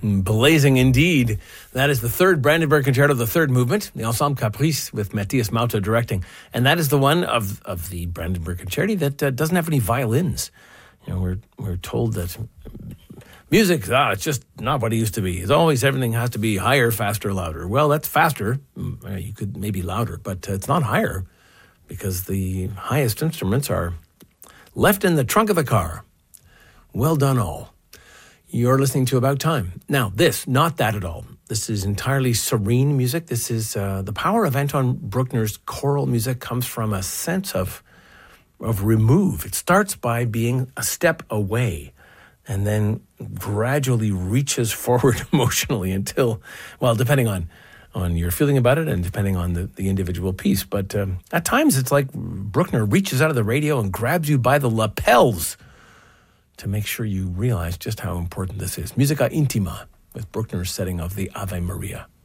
Blazing indeed. That is the third Brandenburg Concerto, the third movement, the Ensemble Caprice with Matthias Mauter directing. And that is the one of the Brandenburg Concerti that doesn't have any violins. You know, we're told that music, it's just not what it used to be. It's always everything has to be higher, faster, louder. Well, that's faster. You could maybe louder, but it's not higher because the highest instruments are left in the trunk of the car. Well done all. You're listening to About Time. Now, not that at all. This is entirely serene music. This is the power of Anton Bruckner's choral music comes from a sense of remove. It starts by being a step away and then gradually reaches forward emotionally until, well, depending on your feeling about it and depending on the individual piece. But at times it's like Bruckner reaches out of the radio and grabs you by the lapels to make sure you realize just how important this is. Musica Intima with Bruckner's setting of the Ave Maria.